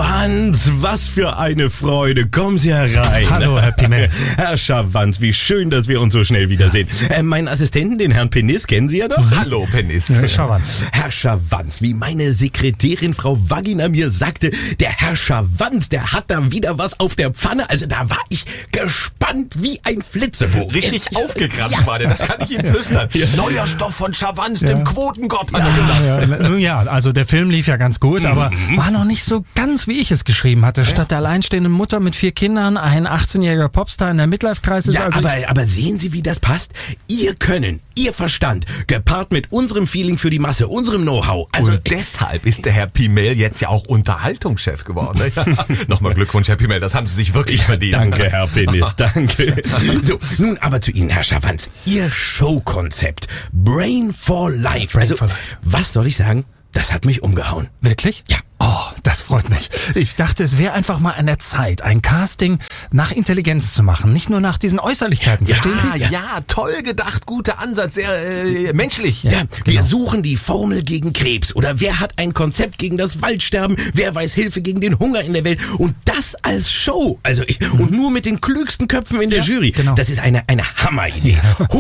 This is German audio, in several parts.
Schwanz, was für eine Freude. Kommen Sie herein. Hallo, Herr Pimmel. Herr Schwanz, wie schön, dass wir uns so schnell wiedersehen. Meinen Assistenten, den Herrn Penis, kennen Sie ja doch? Hallo, Penis. Schwanz. Herr Schwanz, wie meine Sekretärin Frau Vagina mir sagte, der Herr Schwanz, der hat da wieder was auf der Pfanne. Also da war ich gespannt wie ein Flitzebogen. Richtig aufgekratzt war der, das kann ich Ihnen flüstern. Neuer Stoff von Schwanz, dem Quotengott, hat er gesagt. Nun ja, also der Film lief ja ganz gut, aber war noch nicht so ganz, wie ich es geschrieben hatte. Statt der alleinstehenden Mutter mit 4 Kindern, ein 18-jähriger Popstar in der Midlife-Crisis. Ja, aber sehen Sie, wie das passt? Ihr Können, Ihr Verstand, gepaart mit unserem Feeling für die Masse, unserem Know-how. Also Und deshalb ist der Herr Pimmel jetzt ja auch Unterhaltungschef geworden. Ne? Nochmal Glückwunsch, Herr Pimmel, das haben Sie sich wirklich verdient. Danke, Herr Penis, danke. So, nun aber zu Ihnen, Herr Schwanz. Ihr Showkonzept, Brain for Life. Brain for Life. Was soll ich sagen? Das hat mich umgehauen. Wirklich? Ja. Oh, das freut mich. Ich dachte, es wäre einfach mal an der Zeit, ein Casting nach Intelligenz zu machen, nicht nur nach diesen Äußerlichkeiten. Verstehen Sie? Ja, toll gedacht, guter Ansatz, sehr menschlich. Ja, wir genau. suchen die Formel gegen Krebs. Oder wer hat ein Konzept gegen das Waldsterben? Wer weiß Hilfe gegen den Hunger in der Welt? Und das als Show. Also und nur mit den klügsten Köpfen in der Jury. genau. Das ist eine Hammeridee.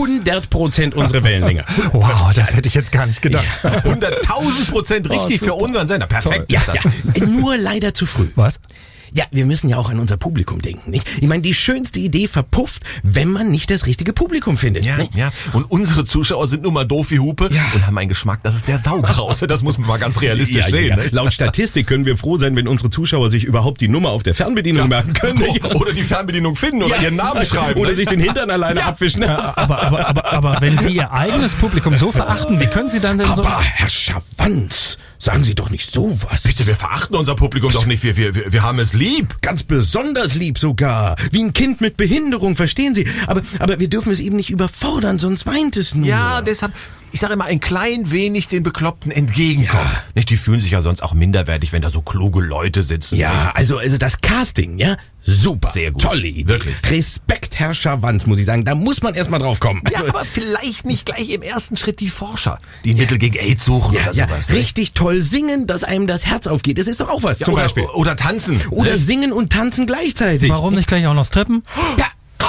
100% unsere Wellenlänge. Wow, das hätte ich jetzt gar nicht gedacht. 100.000% richtig für unseren Sender. Perfekt. Ja, nur leider zu früh. Was? Ja, wir müssen ja auch an unser Publikum denken, nicht? Ich meine, die schönste Idee verpufft, wenn man nicht das richtige Publikum findet. Ja, nicht? ja. Und unsere Zuschauer sind nun mal doof wie Hupe und haben einen Geschmack, das ist der Saubrause. Das muss man mal ganz realistisch sehen. Ne? Laut Statistik können wir froh sein, wenn unsere Zuschauer sich überhaupt die Nummer auf der Fernbedienung merken können. Oder die Fernbedienung finden oder ihren Namen schreiben. Oder sich den Hintern alleine abwischen. Aber wenn Sie Ihr eigenes Publikum so verachten, wie können Sie dann denn so... Aber Herr Schwanz, sagen Sie doch nicht sowas. Bitte, wir verachten unser Publikum doch nicht. Wir haben es lieb. Ganz besonders lieb sogar. Wie ein Kind mit Behinderung, verstehen Sie? Aber wir dürfen es eben nicht überfordern, sonst weint es nur. Ja, deshalb, ich sage immer, ein klein wenig den Bekloppten entgegenkommen. Ja. Nicht, die fühlen sich ja sonst auch minderwertig, wenn da so kluge Leute sitzen. Ja, also das Casting, ja? Super. Sehr gut. Tolle Idee. Wirklich. Respekt, Herr Schwanz, muss ich sagen. Da muss man erstmal drauf kommen. Ja, aber vielleicht nicht gleich im ersten Schritt die Forscher, die Mittel gegen AIDS suchen oder sowas. Ne? Richtig toll singen, dass einem das Herz aufgeht. Das ist doch auch was, Ja, zum oder, Beispiel. Oder tanzen. Oder singen und tanzen gleichzeitig. Warum nicht gleich auch noch strippen? Ja,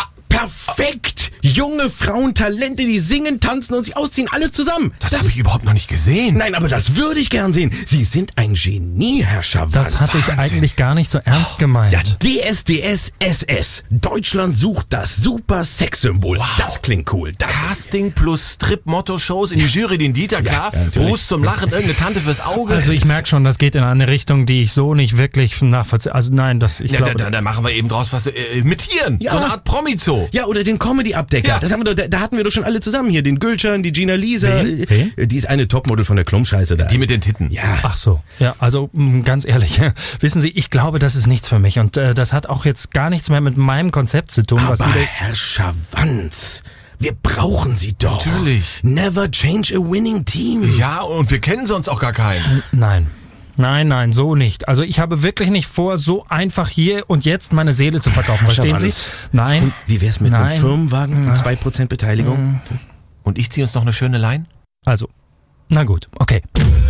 perfekt. Junge Frauen, Talente, die singen, tanzen und sich ausziehen, alles zusammen. Das habe ich überhaupt noch nicht gesehen. Nein, aber das würde ich gern sehen. Sie sind ein Genie, Herr Schwanz. Das hatte ich eigentlich gar nicht so ernst gemeint. Ja, DSDS SS. Deutschland sucht das super Sexsymbol. Wow. Das klingt cool. Das Casting plus Strip-Motto-Shows in die Jury, den Dieter, klar. Ja, natürlich. Brust zum Lachen, irgendeine Tante fürs Auge. Also ich merke schon, das geht in eine Richtung, die ich so nicht wirklich nachvollziehe. Also nein, ich glaube... Da machen wir eben draus was mit Tieren. Ja. So eine Art Promi-Zoo. Ja, oder den Comedy-Abdecker. Ja. Das haben wir doch, da hatten wir doch schon alle zusammen hier. Den Gülcan, die Gina Lisa. Wen? Die ist eine Topmodel von der Klumpscheiße da. Die mit den Titten. Ja. Ach so, ja, also ganz ehrlich, wissen Sie, ich glaube, das ist nichts für mich und das hat auch jetzt gar nichts mehr mit meinem Konzept zu tun, Aber was Sie Herr Schwanz, wir brauchen Sie doch. Natürlich. Never change a winning team. Ja, und wir kennen sonst auch gar keinen. Nein, so nicht. Also ich habe wirklich nicht vor, so einfach hier und jetzt meine Seele zu verkaufen, verstehen Sie? Schwanz. Nein. Und wie wär's mit einem Nein. Firmenwagen und 2% Beteiligung? Und ich ziehe uns noch eine schöne Line? Also, na gut, okay.